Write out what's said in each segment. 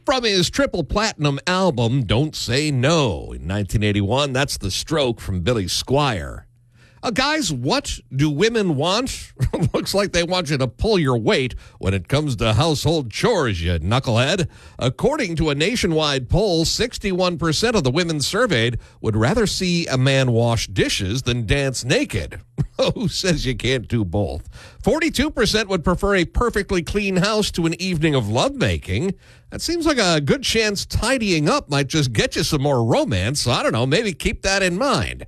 From his triple platinum album, Don't Say No, in 1981, that's The Stroke from Billy Squier. Guys, what do women want? Looks like they want you to pull your weight when it comes to household chores, you knucklehead. According to a nationwide poll, 61% of the women surveyed would rather see a man wash dishes than dance naked. Who says you can't do both? 42% would prefer a perfectly clean house to an evening of lovemaking. That seems like a good chance tidying up might just get you some more romance. So I don't know, maybe keep that in mind.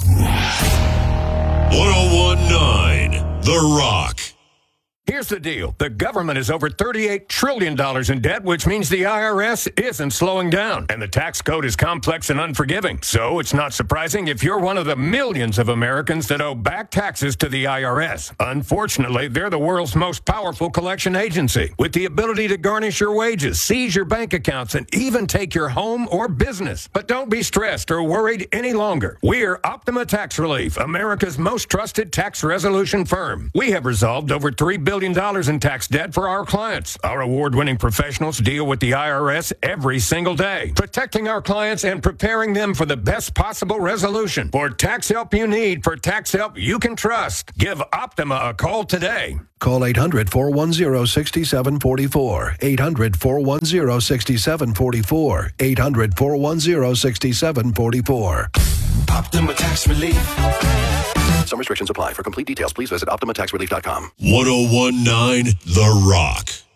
1019 The Rock. Here's the deal. The government is over $38 trillion in debt, which means the IRS isn't slowing down. And the tax code is complex and unforgiving. So it's not surprising if you're one of the millions of Americans that owe back taxes to the IRS. Unfortunately, they're the world's most powerful collection agency, with the ability to garnish your wages, seize your bank accounts, and even take your home or business. But don't be stressed or worried any longer. We're Optima Tax Relief, America's most trusted tax resolution firm. We have resolved over $3 billion in tax debt for our clients. Our award-winning professionals deal with the IRS every single day, protecting our clients and preparing them for the best possible resolution. For tax help you need, for tax help you can trust, give Optima a call today. Call 800-410-6744. 800-410-6744. 800-410-6744. Optima Tax Relief. Some restrictions apply. For complete details, please visit OptimaTaxRelief.com. 1019 The Rock.